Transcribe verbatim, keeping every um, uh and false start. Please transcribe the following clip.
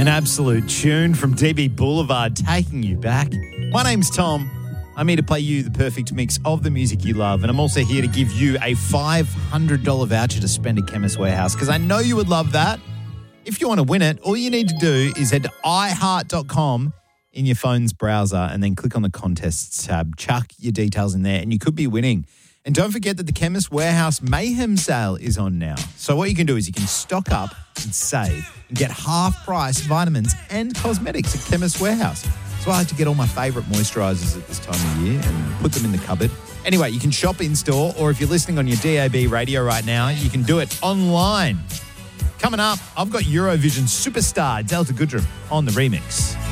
An absolute tune from D B Boulevard, taking you back. My name's Tom. I'm here to play you the perfect mix of the music you love, and I'm also here to give you a five hundred dollars voucher to spend at Chemist Warehouse, because I know you would love that. If you want to win it, all you need to do is head to i heart dot com in your phone's browser and then click on the contests tab. Chuck your details in there and you could be winning. And don't forget that the Chemist Warehouse Mayhem sale is on now. So what you can do is you can stock up and save and get half-price vitamins and cosmetics at Chemist Warehouse. So I like to get all my favourite moisturisers at this time of year and put them in the cupboard. Anyway, you can shop in-store, or if you're listening on your D A B radio right now, you can do it online. Coming up, I've got Eurovision superstar Delta Goodrem on the remix.